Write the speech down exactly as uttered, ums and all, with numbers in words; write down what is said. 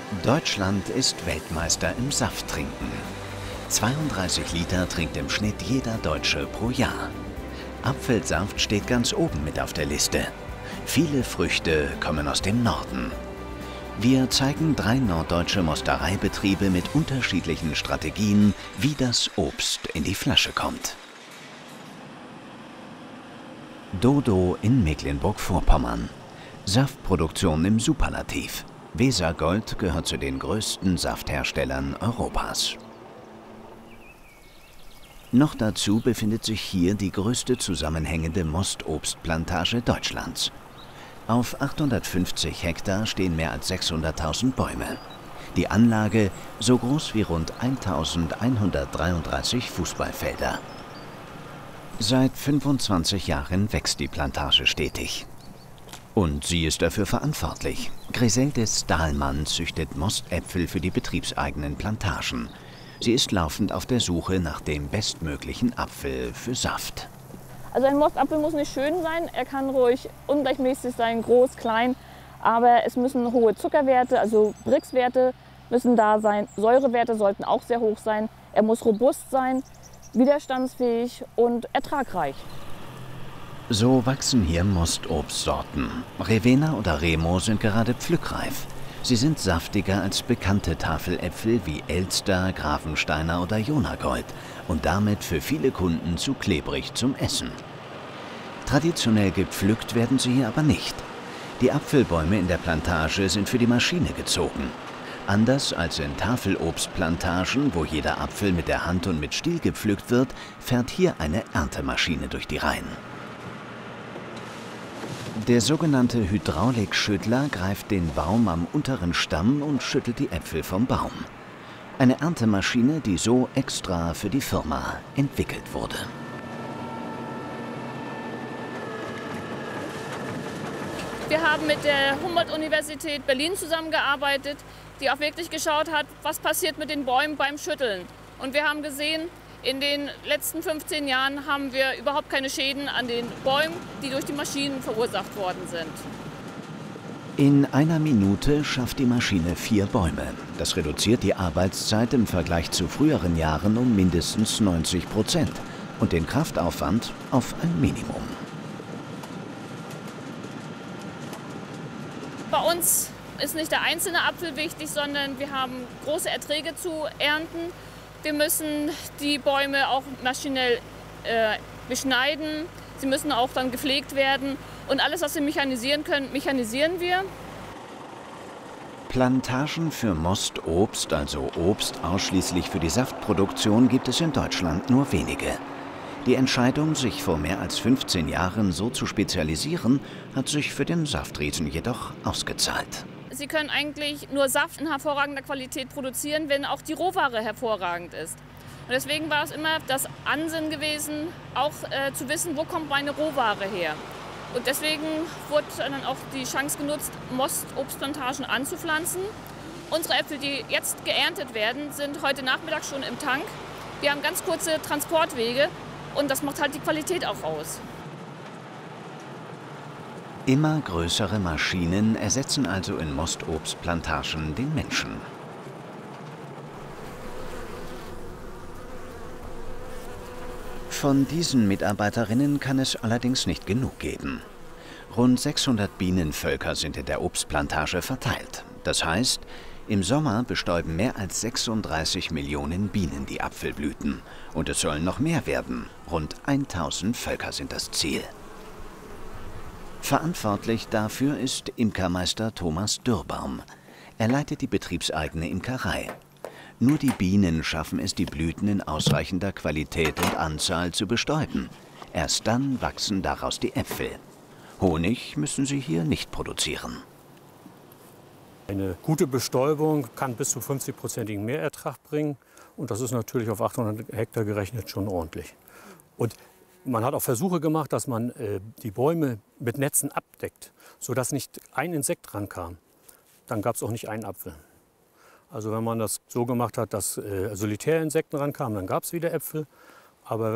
Deutschland ist Weltmeister im Safttrinken. zweiunddreißig Liter trinkt im Schnitt jeder Deutsche pro Jahr. Apfelsaft steht ganz oben mit auf der Liste. Viele Früchte kommen aus dem Norden. Wir zeigen drei norddeutsche Mostereibetriebe mit unterschiedlichen Strategien, wie das Obst in die Flasche kommt. Dodo in Mecklenburg-Vorpommern. Saftproduktion im Superlativ. Wesergold gehört zu den größten Saftherstellern Europas. Noch dazu befindet sich hier die größte zusammenhängende Mostobstplantage Deutschlands. Auf achthundertfünfzig Hektar stehen mehr als sechshunderttausend Bäume. Die Anlage so groß wie rund eintausendeinhundertdreiunddreißig Fußballfelder. Seit fünfundzwanzig Jahren wächst die Plantage stetig. Und sie ist dafür verantwortlich. Griseldis Dahlmann züchtet Mostäpfel für die betriebseigenen Plantagen. Sie ist laufend auf der Suche nach dem bestmöglichen Apfel für Saft. Also ein Mostapfel muss nicht schön sein, er kann ruhig ungleichmäßig sein, groß, klein, aber es müssen hohe Zuckerwerte, also Brix-Werte müssen da sein, Säurewerte sollten auch sehr hoch sein, er muss robust sein, widerstandsfähig und ertragreich. So wachsen hier Mostobstsorten. Revena oder Remo sind gerade pflückreif. Sie sind saftiger als bekannte Tafeläpfel wie Elster, Grafensteiner oder Jonagold und damit für viele Kunden zu klebrig zum Essen. Traditionell gepflückt werden sie hier aber nicht. Die Apfelbäume in der Plantage sind für die Maschine gezogen. Anders als in Tafelobstplantagen, wo jeder Apfel mit der Hand und mit Stiel gepflückt wird, fährt hier eine Erntemaschine durch die Reihen. Der sogenannte Hydraulikschüttler greift den Baum am unteren Stamm und schüttelt die Äpfel vom Baum. Eine Erntemaschine, die so extra für die Firma entwickelt wurde. Wir haben mit der Humboldt-Universität Berlin zusammengearbeitet, die auch wirklich geschaut hat, was passiert mit den Bäumen beim Schütteln. Und wir haben gesehen, in den letzten fünfzehn Jahren haben wir überhaupt keine Schäden an den Bäumen, die durch die Maschinen verursacht worden sind. In einer Minute schafft die Maschine vier Bäume. Das reduziert die Arbeitszeit im Vergleich zu früheren Jahren um mindestens neunzig Prozent und den Kraftaufwand auf ein Minimum. Bei uns ist nicht der einzelne Apfel wichtig, sondern wir haben große Erträge zu ernten. Wir müssen die Bäume auch maschinell äh, beschneiden. Sie müssen auch dann gepflegt werden. Und alles, was wir mechanisieren können, mechanisieren wir. Plantagen für Mostobst, also Obst ausschließlich für die Saftproduktion, gibt es in Deutschland nur wenige. Die Entscheidung, sich vor mehr als fünfzehn Jahren so zu spezialisieren, hat sich für den Saftriesen jedoch ausgezahlt. Sie können eigentlich nur Saft in hervorragender Qualität produzieren, wenn auch die Rohware hervorragend ist. Und deswegen war es immer das Ansinnen gewesen, auch äh, zu wissen, wo kommt meine Rohware her. Und deswegen wurde dann auch die Chance genutzt, Mostobstplantagen anzupflanzen. Unsere Äpfel, die jetzt geerntet werden, sind heute Nachmittag schon im Tank. Wir haben ganz kurze Transportwege und das macht halt die Qualität auch aus. Immer größere Maschinen ersetzen also in Mostobstplantagen den Menschen. Von diesen Mitarbeiterinnen kann es allerdings nicht genug geben. Rund sechshundert Bienenvölker sind in der Obstplantage verteilt. Das heißt, im Sommer bestäuben mehr als sechsunddreißig Millionen Bienen die Apfelblüten. Und es sollen noch mehr werden. Rund tausend Völker sind das Ziel. Verantwortlich dafür ist Imkermeister Thomas Dürrbaum. Er leitet die betriebseigene Imkerei. Nur die Bienen schaffen es, die Blüten in ausreichender Qualität und Anzahl zu bestäuben. Erst dann wachsen daraus die Äpfel. Honig müssen sie hier nicht produzieren. Eine gute Bestäubung kann bis zu fünfzig-prozentigen Mehrertrag bringen. Und das ist natürlich auf achthundert Hektar gerechnet schon ordentlich. Und man hat auch Versuche gemacht, dass man äh, die Bäume mit Netzen abdeckt, sodass nicht ein Insekt rankam. Dann gab es auch nicht einen Apfel. Also wenn man das so gemacht hat, dass äh, Solitärinsekten rankamen, dann gab es wieder Äpfel. Aber